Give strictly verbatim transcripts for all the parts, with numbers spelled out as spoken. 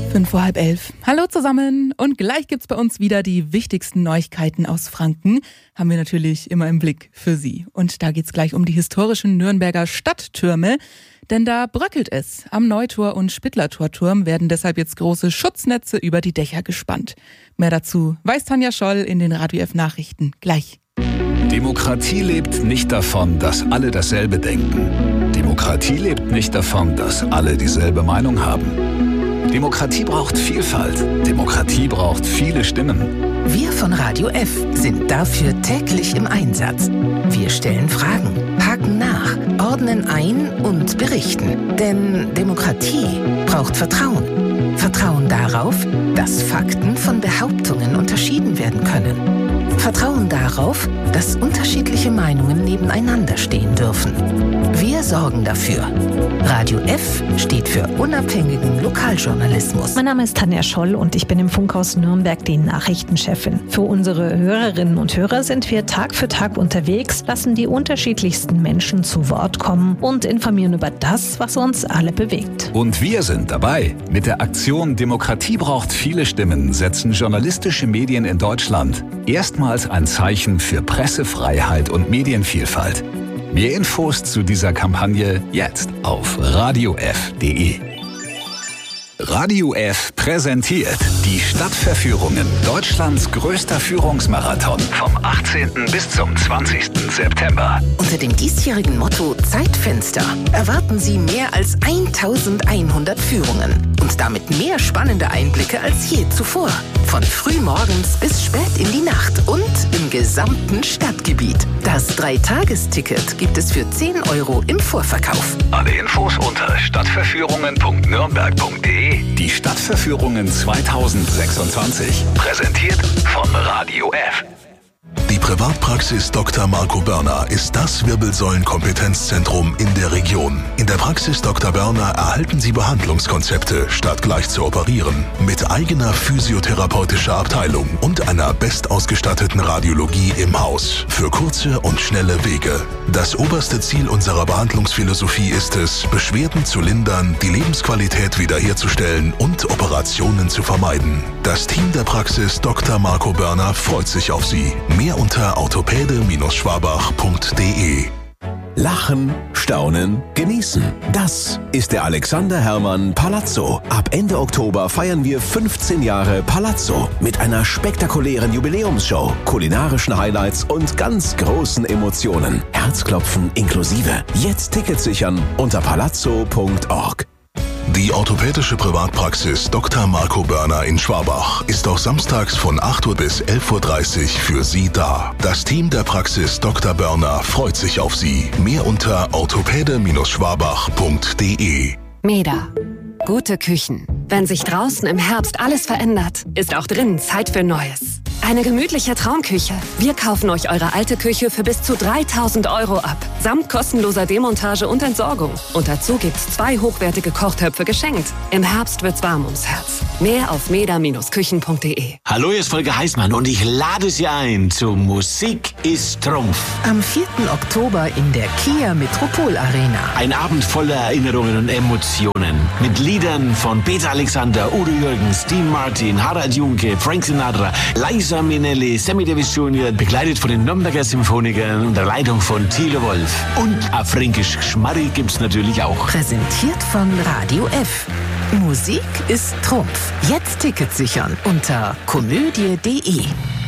Fünf vor halb elf. Hallo zusammen und gleich gibt's bei uns wieder die wichtigsten Neuigkeiten aus Franken. Haben wir natürlich immer im Blick für Sie. Und da geht's gleich um die historischen Nürnberger Stadttürme. Denn da bröckelt es. Am Neutor- und Spittlertorturm werden deshalb jetzt große Schutznetze über die Dächer gespannt. Mehr dazu weiß Tanja Scholl in den Radio F Nachrichten gleich. Demokratie lebt nicht davon, dass alle dasselbe denken. Demokratie lebt nicht davon, dass alle dieselbe Meinung haben. Demokratie braucht Vielfalt. Demokratie braucht viele Stimmen. Wir von Radio F sind dafür täglich im Einsatz. Wir stellen Fragen, haken nach, ordnen ein und berichten. Denn Demokratie braucht Vertrauen. Vertrauen darauf, dass Fakten von Behauptungen unterschieden werden können. Vertrauen darauf, dass unterschiedliche Meinungen nebeneinander stehen dürfen. Wir sorgen dafür. Radio F steht für unabhängigen Lokaljournalismus. Mein Name ist Tanja Scholl und ich bin im Funkhaus Nürnberg die Nachrichtenchefin. Für unsere Hörerinnen und Hörer sind wir Tag für Tag unterwegs, lassen die unterschiedlichsten Menschen zu Wort kommen und informieren über das, was uns alle bewegt. Und wir sind dabei. Mit der Aktion Demokratie braucht viele Stimmen setzen journalistische Medien in Deutschland erstmals ein Zeichen für Pressefreiheit und Medienvielfalt. Mehr Infos zu dieser Kampagne jetzt auf radio f punkt de. Radio F präsentiert die Stadtverführungen, Deutschlands größter Führungsmarathon vom achtzehnten bis zum zwanzigsten September. Unter dem diesjährigen Motto Zeitfenster erwarten Sie mehr als eintausendeinhundert Führungen und damit mehr spannende Einblicke als je zuvor. Von frühmorgens bis spät in die Nacht und im gesamten Stadtgebiet. Das Dreitagesticket gibt es für zehn Euro im Vorverkauf. Alle Infos unter stadtverführungen punkt nürnberg punkt de. Die Stadtverführungen zweitausendsechsundzwanzig, präsentiert von Radio F. Die Privatpraxis Doktor Marco Börner ist das Wirbelsäulen-Kompetenzzentrum in der Region. In der Praxis Doktor Börner erhalten Sie Behandlungskonzepte, statt gleich zu operieren. Mit eigener physiotherapeutischer Abteilung und einer bestausgestatteten Radiologie im Haus. Für kurze und schnelle Wege. Das oberste Ziel unserer Behandlungsphilosophie ist es, Beschwerden zu lindern, die Lebensqualität wiederherzustellen und Operationen zu vermeiden. Das Team der Praxis Doktor Marco Börner freut sich auf Sie. Mehr unter orthopäde Schwabach punkt de. Lachen, staunen, genießen. Das ist der Alexander Herrmann Palazzo. Ab Ende Oktober feiern wir fünfzehn Jahre Palazzo mit einer spektakulären Jubiläumsshow, kulinarischen Highlights und ganz großen Emotionen. Herzklopfen inklusive. Jetzt Tickets sichern unter palazzo punkt org. Die orthopädische Privatpraxis Doktor Marco Börner in Schwabach ist auch samstags von acht Uhr bis elf Uhr dreißig für Sie da. Das Team der Praxis Doktor Börner freut sich auf Sie. Mehr unter orthopäde Schwabach punkt de. Meda. Gute Küchen. Wenn sich draußen im Herbst alles verändert, ist auch drinnen Zeit für Neues. Eine gemütliche Traumküche. Wir kaufen euch eure alte Küche für bis zu dreitausend Euro ab. Samt kostenloser Demontage und Entsorgung. Und dazu gibt's zwei hochwertige Kochtöpfe geschenkt. Im Herbst wird's warm ums Herz. Mehr auf meda Küchen punkt de. Hallo, hier ist Volker Heißmann und ich lade Sie ein zu Musik ist Trumpf. Am vierten Oktober in der Kia Metropol Arena. Ein Abend voller Erinnerungen und Emotionen. Mit Liedern von Peter Alexander, Udo Jürgens, Dean Martin, Harald Junke, Frank Sinatra, Liza Minnelli, Sammy Davis Junior, begleitet von den Nürnberger Symphonikern unter Leitung von Thilo Wolf. Und a fränkisch Schmarri gibt's natürlich auch. Präsentiert von Radio F. Musik ist Trumpf. Jetzt Tickets sichern unter komödie punkt de.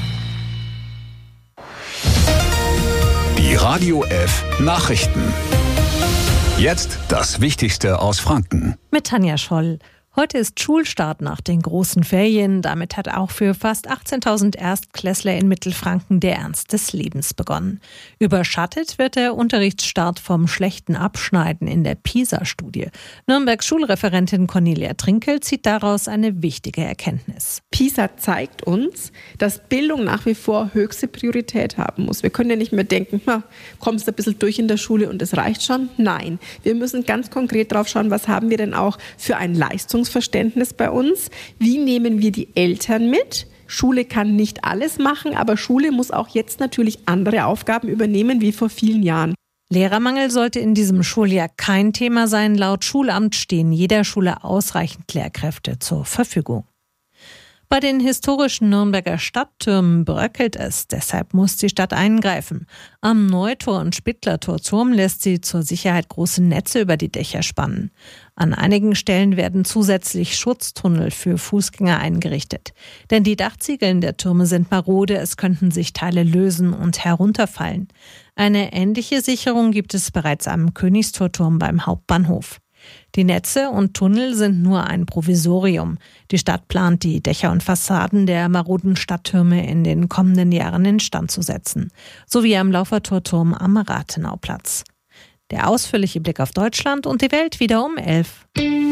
Die Radio F Nachrichten. Jetzt das Wichtigste aus Franken. Mit Tanja Scholl. Heute ist Schulstart nach den großen Ferien. Damit hat auch für fast achtzehntausend Erstklässler in Mittelfranken der Ernst des Lebens begonnen. Überschattet wird der Unterrichtsstart vom schlechten Abschneiden in der PISA-Studie. Nürnbergs Schulreferentin Cornelia Trinkel zieht daraus eine wichtige Erkenntnis. PISA zeigt uns, dass Bildung nach wie vor höchste Priorität haben muss. Wir können ja nicht mehr denken, na, kommst du ein bisschen durch in der Schule und es reicht schon. Nein, wir müssen ganz konkret drauf schauen, was haben wir denn auch für ein Leistungs Verständnis bei uns. Wie nehmen wir die Eltern mit? Schule kann nicht alles machen, aber Schule muss auch jetzt natürlich andere Aufgaben übernehmen wie vor vielen Jahren. Lehrermangel sollte in diesem Schuljahr kein Thema sein. Laut Schulamt stehen jeder Schule ausreichend Lehrkräfte zur Verfügung. Bei den historischen Nürnberger Stadttürmen bröckelt es, deshalb muss die Stadt eingreifen. Am Neutor- und Spittlertorturm lässt sie zur Sicherheit große Netze über die Dächer spannen. An einigen Stellen werden zusätzlich Schutztunnel für Fußgänger eingerichtet. Denn die Dachziegeln der Türme sind marode, es könnten sich Teile lösen und herunterfallen. Eine ähnliche Sicherung gibt es bereits am Königstorturm beim Hauptbahnhof. Die Netze und Tunnel sind nur ein Provisorium. Die Stadt plant, die Dächer und Fassaden der maroden Stadttürme in den kommenden Jahren instand zu setzen. So wie am Laufertorturm am Rathenauplatz. Der ausführliche Blick auf Deutschland und die Welt wieder um elf.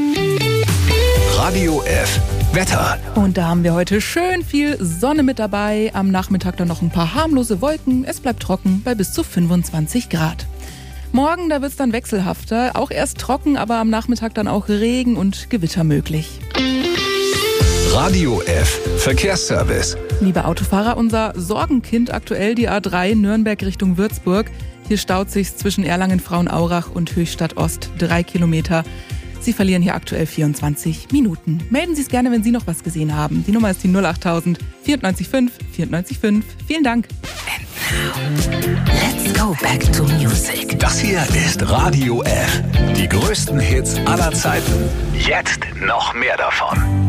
Radio F. Wetter. Und da haben wir heute schön viel Sonne mit dabei. Am Nachmittag dann noch ein paar harmlose Wolken. Es bleibt trocken bei bis zu fünfundzwanzig Grad. Morgen, da wird es dann wechselhafter. Auch erst trocken, aber am Nachmittag dann auch Regen und Gewitter möglich. Radio F. Verkehrsservice. Liebe Autofahrer, unser Sorgenkind aktuell die A drei Nürnberg Richtung Würzburg. Hier staut sich zwischen Erlangen-Frauenaurach und Höchstadt Ost drei Kilometer. Sie verlieren hier aktuell vierundzwanzig Minuten. Melden Sie es gerne, wenn Sie noch was gesehen haben. Die Nummer ist die null acht null null neun vier fünf vier neun fünf. Vielen Dank. And now, let's go back to music. Das hier ist Radio F. Die größten Hits aller Zeiten. Jetzt noch mehr davon.